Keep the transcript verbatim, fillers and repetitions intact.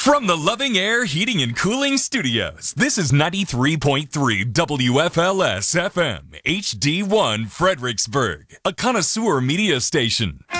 From the Loving Air Heating and Cooling Studios, this is ninety-three point three W F L S F M, H D one Fredericksburg, a connoisseur media station.